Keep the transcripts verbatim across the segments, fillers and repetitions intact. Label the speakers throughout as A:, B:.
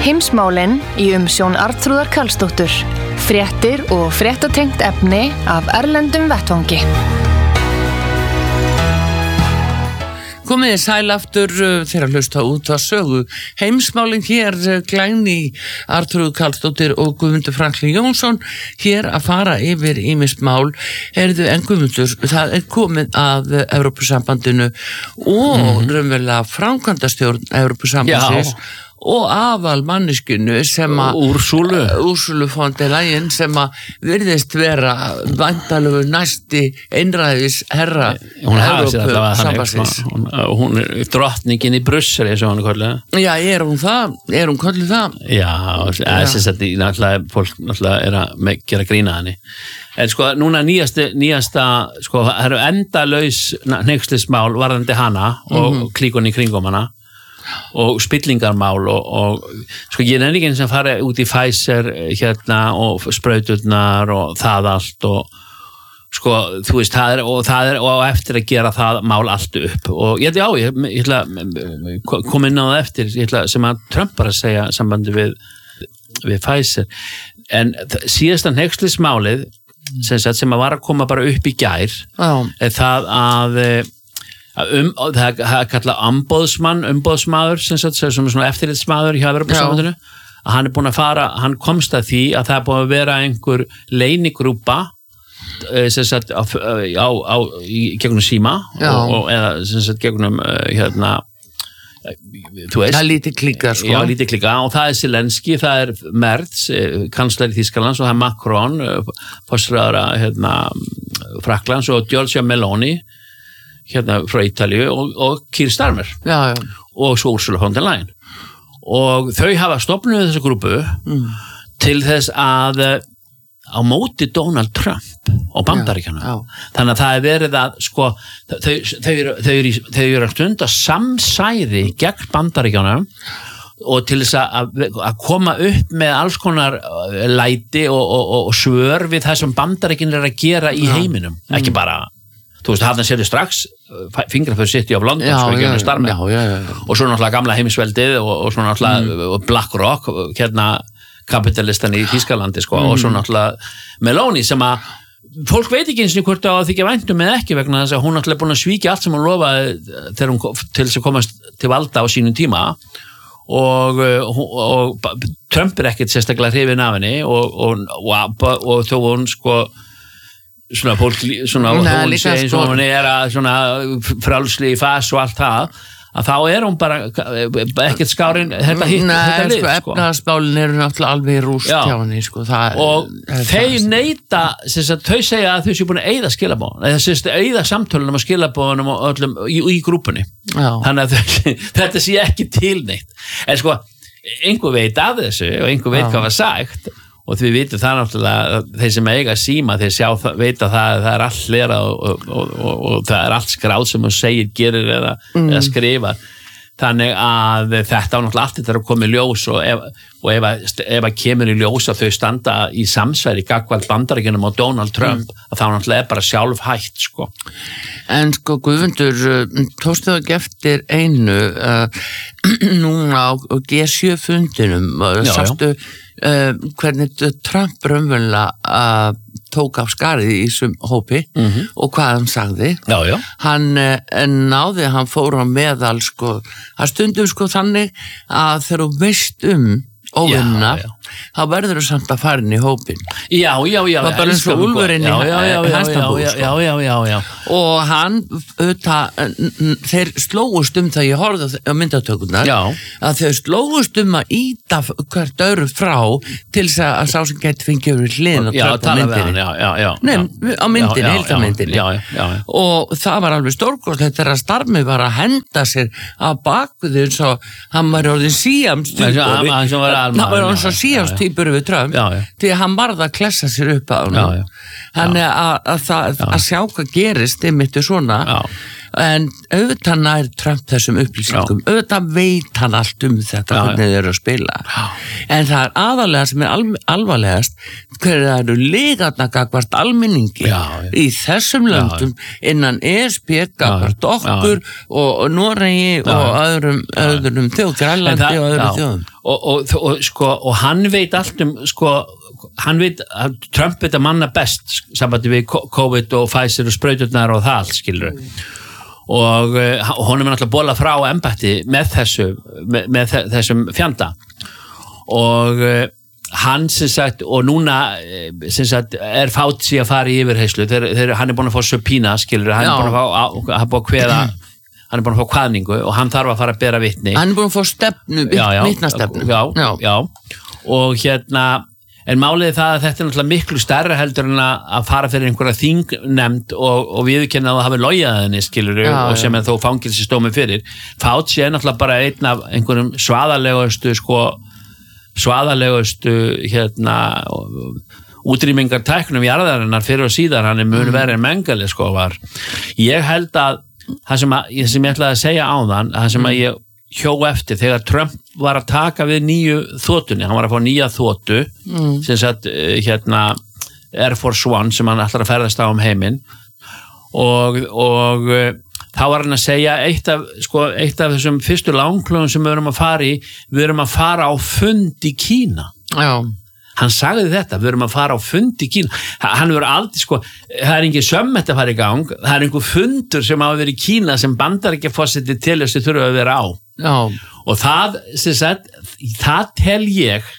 A: Heimsmálin í umsjón Arnþrúðar Karlsdóttur. Fréttir og fréttatengt efni af erlendum vettvangi.
B: Komið sæl aftur þegar hlusta út að sögu. Heimsmálin hér Glæný Arnþrúður Karlsdóttir og Guðmundur Franklín Jónsson hér að fara yfir ýmis mál. Heyrðu, en Guðmundur, það er komið að Evrópusambandinu og mm. raunverulega framkvæmdastjórn Evrópusambandsins og aðal manneskinu sem að
C: Úrsúlu
B: Úrsúlu von der Leyen sem að virðist vera væntanlegu næsti einræðis herra Evrópusambandsins.
C: Hún, hún er drottningin í Brussel eins og hann er kallið.
B: Já, er hún það? Er hún kallið það?
C: Já, þess að náttúrulega fólk náttúrulega er að gera grína henni. En sko, núna nýjasta, nýjasta sko, það eru endalaus hneykslismál varðandi hana og mm-hmm. klíkunni kringum hana og spillingarmál og, og sko ég er ekki eins sem fara út í Pfizer hérna og sprauturnar og það allt og sko þú veist það er og það er og eftir að gera það mál allt upp og ég ætla á ég, ég ætla kom inn á það eftir ég ætla sem að Trump var að segja sambandi við við Pfizer en síðasta hneykslismálið sem, sem að var að koma bara upp í gær
B: oh.
C: er það að Um, það er kallað amboðsmann, umbóðsmaður sem sagt, sem er svona eftirlitsmaður hjá Evrópusambandinu, að hann er búin að fara, hann komst að því að það er búin að vera einhver leynigrúpa sem sagt á, á, á, í gegnum síma og, og eða sem sagt gegnum hérna, þú veist.
B: Það er lítið klíka sko.
C: Já, lítið klíka og það er Zelensky, það er Merz, kanslari Þýskalands og það er Macron, forsætisráðherra hérna, Frakklands og Giorgia Meloni hérna frá Ítalíu og, og Keir Starmer
B: já, já.
C: og svo Úrsúla von der Leyen og þau hafa stofnuð þessu grúpu mm. til þess að á móti Donald Trump og Bandaríkjanna
B: já, já.
C: þannig að það er verið að sko, þau, þau, þau, þau eru þau eru að stunda samsæði gegn Bandaríkjanna og til þess að, að koma upp með alls konar læti og, og, og, og svör við það sem Bandaríkin er að gera í já. Heiminum ekki mm. bara þú veist, hann setja strax fingraför City of London
B: já,
C: sko,
B: já,
C: já,
B: já, já.
C: og svo náttúrulega gamla heimisveldið og, og svo náttúrulega mm. BlackRock hérna kapitalistan í Þýskalandi sko, mm. og svo náttúrulega Meloni sem að fólk veit ekki eins og hvort að þykja væntum eða ekki vegna þess að hún náttúrulega búin að svíkja allt sem hún lofaði þegar hún kom, til þess að komast til valda á sínum tíma og, og, og Trump er ekkert sérstaklega hrifinn af henni og, og, og, og þó hún sko svona fólk, svona
B: Nei,
C: hún
B: líka,
C: segir
B: sko.
C: svo hún er að svona frálsli í fas og allt það að þá er hún bara ekkert skárin þetta hitt,
B: Nei,
C: þetta lið
B: sko,
C: sko.
B: efnahagsmálin eru náttúrulega alveg rúst hjá henni sko, það
C: og
B: er,
C: þeir neita sagt, þau segja að þau séu búin að eyða skilabóðan eða sérst eyða samtölunum og skilabóðunum og öllum í, í grúpunni
B: Já.
C: þannig að þau, þetta sé ekki tilneitt en sko, einhver veit af þessu og einhver veit Já. Hvað var sagt og því við vitum það náttúrulega þeir sem eiga síma, þeir sjá, veita það að það er allt lera og, og, og, og, og það er allt skráð sem þú segir, gerir eða, mm. eða skrifar þannig að þetta á náttúrulega allt þetta er að koma í ljós og ef, og ef, að, ef að kemur í ljós að þau standa í samsværi gagnvart Bandaríkjunum og Donald Trump mm. að þá náttúrulega er bara sjálf hægt sko.
B: En sko Guðmundur tókstu það ekki eftir einu uh, núna á G sjö fundinum og sástu Uh, hvernig Trump raunverulega uh, tók af skarið í þessum hópi mm-hmm. og hvað hann sagði
C: já, já.
B: hann uh, náði, hann fór á meðal sko, að stundum sko þannig að þegar þú veist um óvinna, já, já. Þá verður þú samt að fara inn í hópin
C: já, já, já
B: það er bara eins og úlfurinn í
C: hæstabúð já, já, já, já
B: og hann það, þeir slógust um það ég horfði á myndatökurnar að þeir slógust um að íta hvert öðru frá til þess að sá sem gett fengið yfir hlinn og
C: tröpp á myndinni
B: já, já, já, Nei, á myndinni, heildarmyndinni og það var alveg stórkostlegt þegar Starmi var að henda sér að bakvið eins og hann var orðin síamstýpur hann var orðin svo síamstýpur við Trump því að hann varð að klessa sér upp á hann þannig að, að, að, að sjá hvað gerist einmitt svona en auðvitað nær Trump þessum upplýsingum, já. Auðvitað veit hann allt um þetta, já, hvernig þeir eru að spila, já. En það er aðalega sem er al, alvarlegast hverju það eru lígarna gagvart almenningi, já, já. Í þessum löndum, já, innan E S B gagvart okkur, já. Og, og Noregi, já. Og öðrum, öðrum þjóð, Grænlandi og öðrum þjóðum.
C: Og, og, og, sko, og hann veit allt um, sko, hann veit, Trump veit að manna best sambandi við COVID og Pfizer og sprauturnar og það allt, skilur mm. og uh, honum er náttúrulega bola frá embætti með þessu með, með þessum fjanda og uh, hann sem sagt, og núna sem sagt, er Fauci að fara í yfirheyslu þeir, þeir, hann er búin að fá subpína, skilur hann er búin að fá, hann er búin að kveða hann er búin að fá kvaðningu og hann þarf að fara að bera vitni.
B: Hann er búin að fá stefnu, vitnastefnu.
C: Já, já, já. Og hérna, en málið er það að þetta er náttúrulega miklu stærra heldur en að fara fyrir einhverja þingnefnd og, og viðurkenna að það hafi logið henni, skilur, já, og sem er þó fangelsisdómi fyrir. Fauci er náttúrulega bara einn af einhverjum svaðalegustu, sko, svaðalegustu, hérna, útrýmingartæknum jarðarinnar fyrir og síðan, hann er mun verið en Mengele, sko, var. Ég held að það sem, að, sem ég ætlaði að segja áðan, það sem að ég hjó eftir þegar Trump var að taka við nýju þotunni, hann var að fá nýja þotu mm. sem sagt hérna Air Force One sem hann ætlar að ferðast á um heiminn og, og þá var hann að segja eitt af, sko, eitt af þessum fyrstu langklöfum sem við erum að fara í, við erum að fara á fund í Kína.
B: Já.
C: Hann sagði þetta, við erum að fara á fund í Kína. Hann verður aldrei, sko, það er engin sömmett að fara í gang, það er einhver fundur sem á að vera í Kína sem Bandaríkjaforseti til þessu þurfa að vera á.
B: Já.
C: Og það, sem sagt, það tel ég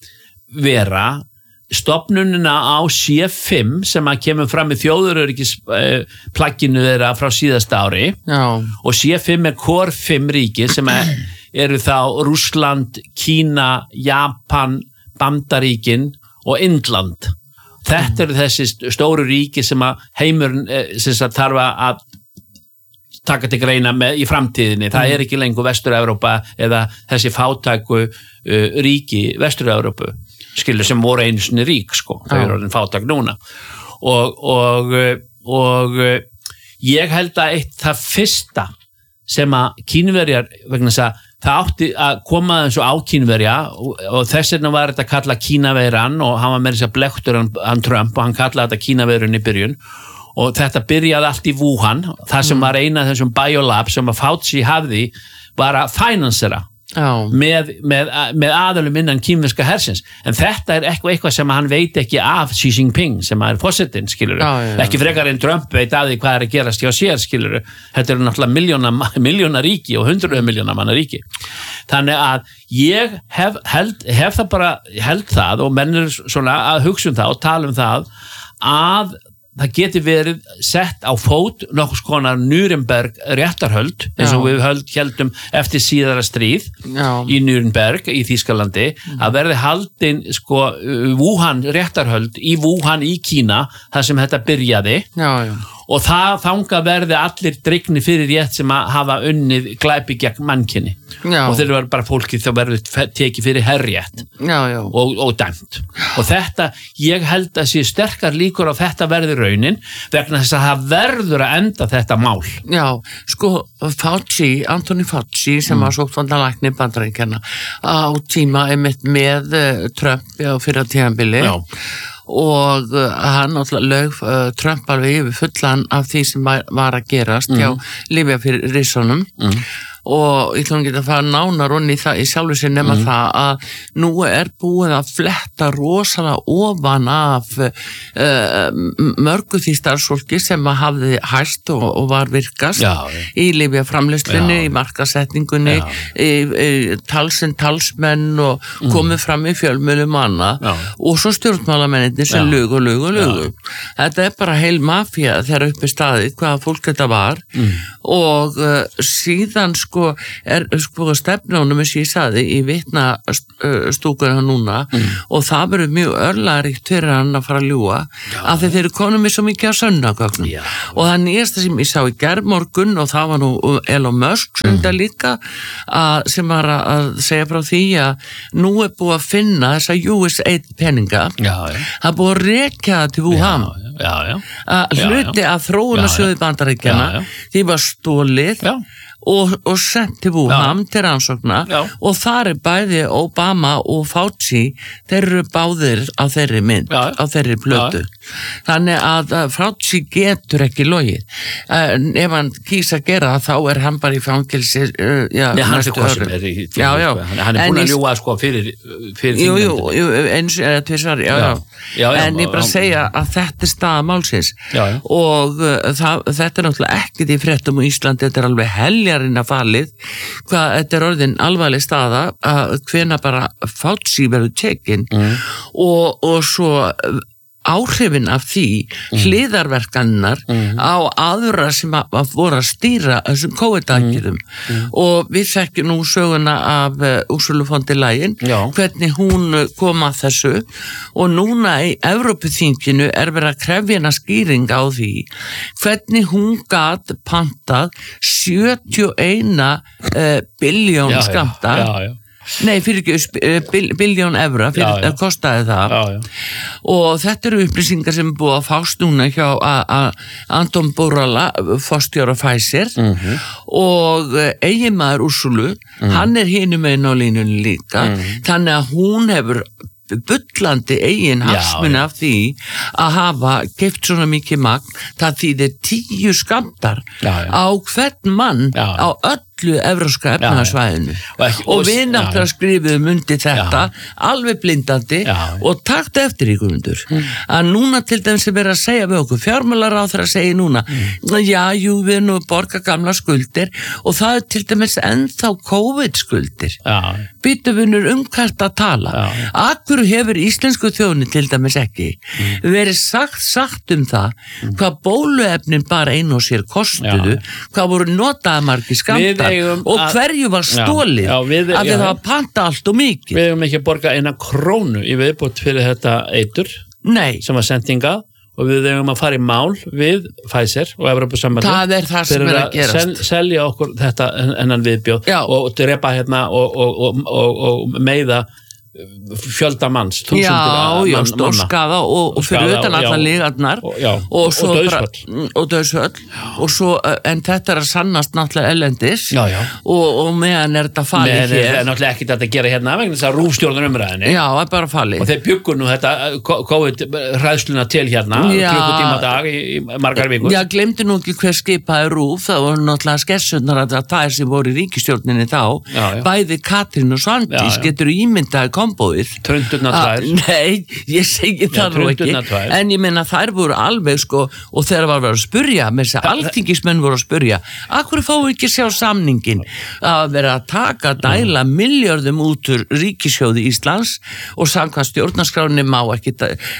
C: vera stofnunina á C fimm sem að kemur fram í þjóðuröryggisplagginu þeirra frá síðasta ári.
B: Já. Og
C: C fimm er core fimm ríki sem er, eru þá Rússland, Kína, Japan, Bandaríkin og Indland. Þetta eru þessi stóru ríki sem að heimurinn sem að þarf að taka til greina með í framtíðinni. Það er ekki lengur Vestur-Evrópa eða þessi fátæku uh, ríki Vestur-Evrópu, skilur, sem voru einu sinni rík, sko. Þau eru orðin fátæk núna. Og, og, og ég held að eitt það fyrsta sem að Kínverjar, vegna þess að það átti að koma eins og á Kínverja og, og þess vegna var þetta að kalla Kínaveiran og hann var með þess að blektur hann, hann Trump og hann kallaði þetta Kínaveirun í byrjun og þetta byrjaði allt í Wuhan, það sem var eina af þessum biolab sem að Fauci hafði var að finansera með, með, með aðalum innan kínverska hersins, en þetta er eitthvað, eitthvað sem hann veit ekki af Xi Jinping sem er fórsetinn, skilur, já, já, já. Ekki frekar en Trump veit af því hvað er að gerast hjá sér, skilur, þetta eru náttúrulega miljóna, miljóna ríki og hundruð miljóna manna ríki, þannig að ég hef, held, hef það bara held það og mennir svona að hugsa um það og tala um það að það geti verið sett á fót nokkuð konar Nuremberg réttarhöld eins og við höld, heldum eftir síðara stríð já. Í Nuremberg í Þýskalandi mm. að verði haldin sko Wuhan réttarhöld í Wuhan í Kína þar sem þetta byrjaði
B: já, já.
C: Og það þanga verði allir drigni fyrir rétt sem að hafa unnið glæpi gegn mannkyni og þeir eru bara fólki þá verður tekið fyrir herrétt og, og dæmt og þetta, ég held að sé sterkar líkur á þetta verði raunin vegna þess að það verður að enda þetta mál.
B: Já, sko Fauci, Anthony Fauci sem mm. var sóttvarnalæknir Bandaríkjanna á tíma einmitt með uh, Trump á fyrra tímabili og uh, hann náttúrulega lög uh, Trump alveg yfir fullan af því sem var, var að gerast mm. hjá Lyfja fyrir rissunum mm. og ég ætlum ekki að fara nánar onni í það í sjálfu sér nema mm. það að nú er búið að fletta rosalega ofan af uh, mörgu því starfsfólki sem að hafði hæst og, og var virkast já, í lyfjaframleiðslunni, í markasetningunni, í, í talsinn talsmenn og mm. komið fram í fjölmiðlum og annað og svo stjórnmálamennir sem lög og lög og lög. Þetta er bara heil mafía þegar uppi staðið hvaða fólk þetta var mm. og uh, síðan sko er sko stefnunum eins og ég saði í vitnastúkunum núna mm. og það verður mjög örlaríkt fyrir hann að fara að ljúga af því þeir eru konum með svo mikið að sönnagögnum og það nýjasta sem ég sá í gærmorgun og það var nú Elon Musk mm. líka að, sem var að segja frá því að nú er búið að finna þessa U S A peninga já, já. Það er búið að rekja það til Wuhan
C: já, já.
B: að hluti að þróunarsjóði Bandaríkjanna því var stólið
C: já. Og,
B: og sendt til Wuhan til rannsókna
C: já.
B: Og þar er bæði Obama og Fauci, þeir eru báðir á þeirri mynd,
C: já.
B: Á þeirri plötu. Já. Þannig að Fauci getur ekki logið. En ef hann kýs að gera það, þá er hann bara í fangelsi. Uh, já,
C: Nei, hann er hvað sem er í tíma. Já, já. Hann er búin að ljúga sko fyrir, fyrir
B: jú, jú, jú, eins eða tvisvar, já, já. Já, já. En ég bara já. Segja að þetta er staða málsins.
C: Já, já.
B: Og uh, það, þetta er náttúrulega ekkert í fréttum á Íslandi, þetta er alveg heljarinn að falið, hvað þetta er orðin alvarleg staða að hvena bara Fauci verður tekinn mm. og, og svo áhrifin af því mm. hliðarverkannar mm. á aðra sem að, að voru að stýra þessum COVID-aðgerðum mm. og við þekkjum nú söguna af uh, Ursula von der Leyen, hvernig hún kom að þessu og núna í Evrópuþinginu er verið að krefja hana skýring á því hvernig hún gat pantað sjötíu og eina uh, billjón skammta.
C: Já, já.
B: Nei, fyrir ekki biljón evra fyrir að kostaði það
C: já, já.
B: Og þetta eru upplýsingar sem er búið að fást núna hjá Anton Burala, forstjóra Pfizer mm-hmm. og eiginmaður Úrsulu, mm. hann er hinum einn á línunni líka, mm. þannig að hún hefur bullandi eigin hagsmuni af því að hafa keypt svona mikið magn, það þýðir tíu skammtar já, já. Á hvern mann já. Á öllu evrópska efnahagsvæðinu og, og, og við náttúrulega skrifum undir þetta já. Alveg blindandi já. Og takt eftir í Guðmundur mm. að núna til þeim sem er að segja við okkur fjármálaráðherra að segja núna mm. já, jú, við erum nú að borga gamla skuldir og það er til dæmis ennþá COVID skuldir býtu vinnur umkvæmt að tala akkur hefur íslensku þjóðni til dæmis ekki mm. verið sagt, sagt um það mm. hvað bóluefnin bara einu og sér kostuðu, já. Hvað voru notaða margir skammtar og hverju var stólið já, já, við, að við hafa panta allt og mikið.
C: Við hefum ekki að borga eina krónu í viðbót fyrir þetta eitur
B: Nei.
C: Sem var sendingað og við hefum að fara í mál við Pfizer og Evrópusambandið.
B: Það er það sem er að gerast.
C: Sel, selja okkur þetta ennan viðbjóð já. Og drepa hérna og, og, og, og, og meiða fjölda manns
B: já, já, stórskaða og, og fyrir utan allar lígarnar
C: og, já,
B: og,
C: og döðsvöll
B: og döðsvöll og svo, en þetta er að sannast náttúrulega ellendis
C: já, já.
B: Og, og meðan er þetta falið
C: hér það er náttúrulega ekki þetta að gera hérna vegna þess að rúfstjórnum umræðinni
B: já, það er bara falið
C: og þeir byggur nú þetta COVID-hræðsluna til hérna klukkutíma dag í, í margar vikur
B: já, glemdi nú ekki hver skipaði rúf það voru náttúrulega skessunar að það er sem voru í ríkisstjórninni þá
C: já, já. Bæði
B: Katrín og Svandís getur ímyndaði kombóið
C: Tröndurna tvær
B: Nei, ég segi það nú ekki
C: tvær.
B: En ég meina þær voru alveg sko og þegar var að vera að spurja með þess að alþingismenn voru að spurja akkur fáum við ekki sjá samningin að vera að taka dæla mm. miljörðum út úr ríkissjóði Íslands og samkvæmt stjórnarskráni má ekki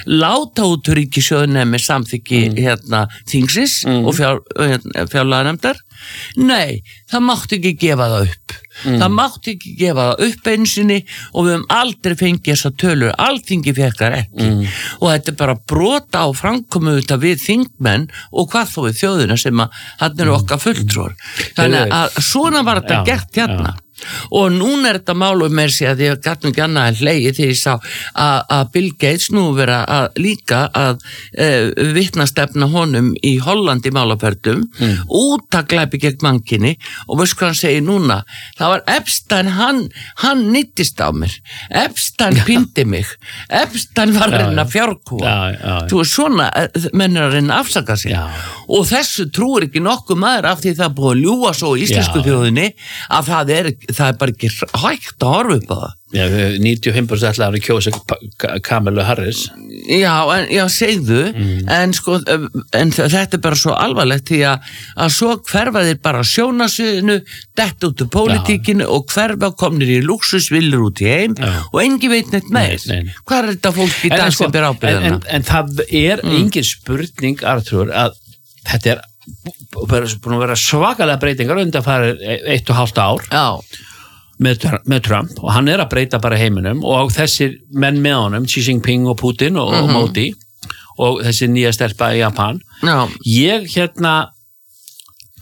B: láta út úr ríkissjóðinu með samþykki mm. hérna þingsins mm. og fjár, fjárlaganefndar Nei, það mátti ekki gefa það upp mm. það mátti ekki gefa það upp einsinni og við höfum aldrei fengið þessa tölur, alþingi fekk það ekki mm. og þetta er bara brota á framkomu þetta við þingmenn og hvað þó við þjóðina sem að hann eru okkar fulltrúar þannig að svona var þetta já, gert hérna já. Og núna er þetta málu með sig að ég gæti ekki annað en hlegi þegar ég sá að, að Bill Gates nú vera að líka að uh, vitnastefna honum í Hollandi málaferðum mm. út að glæpi gegn mankinni og veist hvað hann segir núna það var Epstein, hann, hann nýttist á mér Epstein pindi mig Epstein var að reyna fjárkúa þú er svona, menn er að reyna að afsaka sig já. Og þessu trúir ekki nokkuð maður af því það er búið að ljúga svo í íslensku þjóðinni að það er það er bara ekki hægt að horfa upp á það.
C: Já, níutíu og fimm prósent ætlaði að kjósa Kamala Harris.
B: Já, en, já, segðu, mm. en sko, en þetta er bara svo alvarlegt því að, að svo hverfa þeir bara sjónasviðinu, detta út úr pólitíkinu já. Og hverfa komnir í luxusvillur út í heim já. Og engi veit neitt meir. Nei, nei. Hvað er þetta fólk í dag sem ber ábyrgðina?
C: En, en, en það er mm. engin spurning, Arthur, að þetta er búin að vera svakalega breytingar undan farið eitt og hálft ár.
B: Já.
C: Með, með Trump og hann er að breyta bara heiminum og þessir menn með honum Xi Jinping og Putin og, mm-hmm. og Modi og þessi nýja stelpa í Japan
B: Já.
C: Ég hérna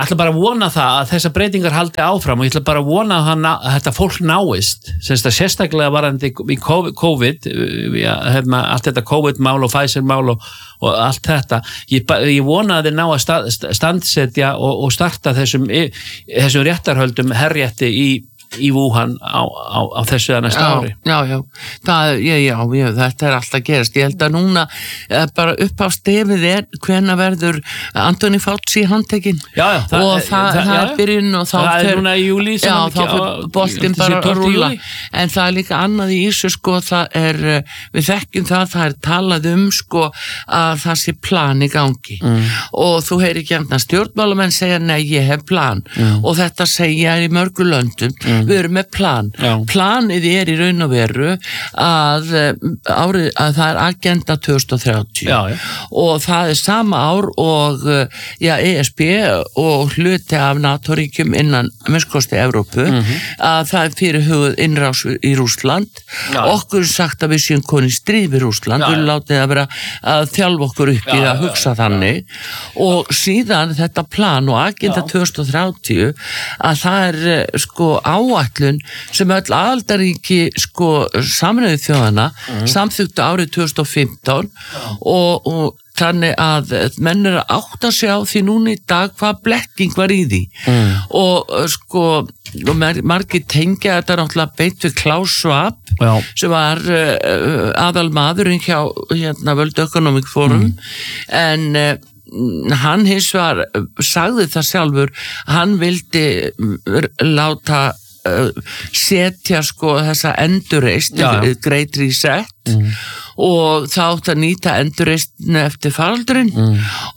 C: ætla bara að vona það að þessar breytingar haldi áfram og ég ætla bara að vona að, ná, að þetta fólk náist, semst að sérstaklega varandi í COVID, ja, hefna, allt þetta COVID-mál og Pfizer-mál og, og allt þetta, ég, ég vona að þeir ná að stað, standsetja og, og starta þessum, þessum réttarhöldum herrétti í í Wuhan á, á, á þessu að næsta ári.
B: Já, já, það, já, já, já, þetta er alltaf gerast. Ég held að núna bara upp á stefið er hvenær verður Anthony Fauci handtekinn og það, það, það er byrjun og þá
C: það er núna í júli
B: já, þá fyrir boltinn bara að rúlla en það er líka annað í þessu sko, það er, við þekkjum það það er talað um sko að það sé plan í gangi mm. og þú heyrir ekki að stjórnmálamenn segja nei, ég hef plan mm. og þetta segja í mörgu löndum mm. við erum með plan. Já. Planið er í raun og veru að, árið, að það er agenda tvö þúsund og þrjátíu
C: já, já.
B: og það er sama ár og já, E S B og hluti af NATO-ríkjum innan minnskosti Evrópu mm -hmm. að það er fyrir hugað innrás í Rússland. Já. Okkur er sagt að við séum koni stríð við Rússland, við látið að vera að þjálfa okkur upp já, í að hugsa já, þannig já. Og síðan þetta plan og agenda já. tvö þúsund og þrjátíu að það er sko á áætlun sem öll aðaldaríki sko Sameinuðu þjóðanna mm. samþyktu árið tvö þúsund og fimmtán ja. og, og þannig að menn er að átta sig á því núna í dag hvað blekking var í því mm. og sko og margir tengja þetta náttúrulega beint við Klaus Schwab Já. Sem var uh, aðal maðurinn hjá hérna World Economic Forum mm. en uh, hann hins var sagði það sjálfur hann vildi láta uh, setja sko þessa endurreist Great Reset mm. og þá átt að nýta endurreistinu eftir faraldurinn mm.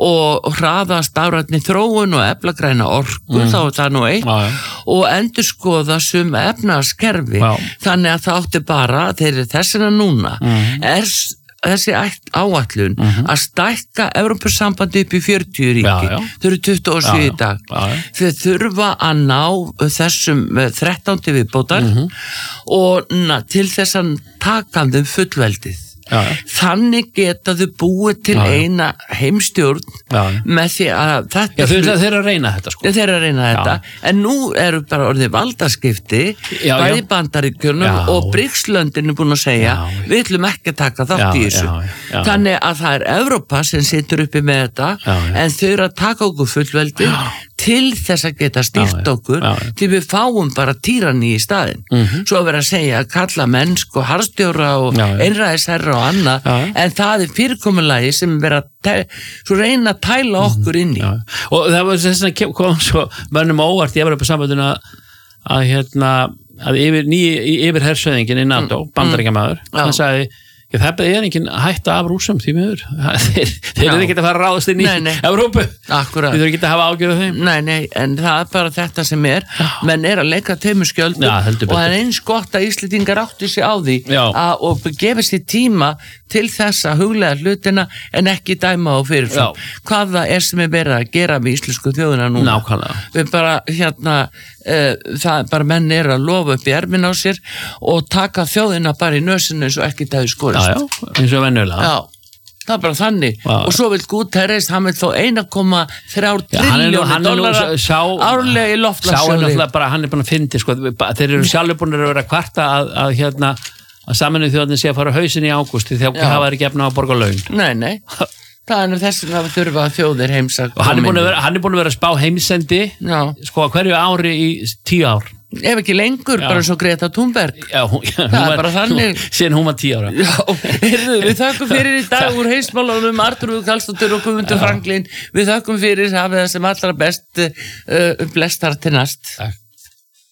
B: og hraða stafrænni þróun og efla græna orku mm. þá er það nú eitt Já, ja. Og endurskoða sum efnahagskerfi þannig að það átti bara þeir eru þessina núna mm. er þessi áætlun uh -huh. að stækka Evrópusambandi upp í fjörutíu ríki já, já. Þau eru tuttugu og sjö já, í dag já, já. Þau þurfa að ná þessum þrettán viðbótar uh -huh. og na, til þess að taka þeim fullveldið Já, ja. Þannig geta þau búið til já, ja. Eina heimstjórn já, ja. Með því að þetta
C: já, þeir, þeir eru að reyna þetta sko.
B: Þeir eru að reyna þetta já. En nú eru bara orðið valdaskipti bæði Bandaríkjunum og BRICS-löndin er búin að segja já, við ætlum ekki að taka þátt í þessu já, já, já. Þannig að það er Evrópa sem situr uppi með þetta já, já. En þau eru að taka okkur fullveldi já. Til þess að geta stýrt já, okkur já, já. Til við fáum bara týranni í staðinn mm -hmm. Svo að vera að segja að kalla mennsk og harðstjóra og einræðisherra og annað, ja. En það er fyrirkomulagi sem vera að svo reyna að tæla okkur inn í.
C: Ja. Og það var þess að kom svo mönnum óvart í Evrópusambandinu að, að hérna að yfir nýji yfir hersöðingin í NATO, mm. bandaríkjamaður, mm. hann sagði ég, það er enginn hætta af Rússum því miður þeir, þeir eru ekki að fara að ráðast inn í nei, nei. Evrópu
B: Akkurat.
C: Við þurfum ekki að hafa ágjörðu þeim
B: Nei, nei, en það er bara þetta sem er menn er að leika teimuskjöldum ja, og það er eins gott að Íslendingar átti sig á því að, og gefi sér tíma til þess að huglega hlutina en ekki dæma á fyrirfram hvað það er sem er verið að gera með íslensku þjóðina núna
C: Nákvæmlega.
B: Við bara hérna uh, það er bara menn er að lofa upp í ermin á sér og taka þjóðina bara í nösinu eins og ekki dæði skorist
C: Já, já, eins og venjulega
B: Já, það er bara þannig já. Og svo vil Guterres, hann vil þó einn komma þrjár triljónir dollara árlega í loftslagsjóði
C: bara, hann er búin að fyndi sko, þeir eru sjálfur búin að vera kvarta að, að hérna að Sameinuðu þjóðirnar sé að fara hausin í ágúst þegar það var ekki efna á að borga laun
B: Nei, nei, það er þess að við þurfa að þjóðir heimsa
C: og hann er búin að vera, hann er búin að vera að spá heimsendi já. Sko hverju ári í tíu ár
B: ef ekki lengur, já. Bara svo Greta Thunberg
C: já, hún, já,
B: það er var, bara þannig
C: síðan hún var tíu ára
B: já, heyrðu, við þakkum fyrir í dag úr heimsmálunum Artrúður Karlsdóttir og Guðmundur Franklín við þakkum fyrir hafið það sem allra best uh, blestar til næst
C: Takk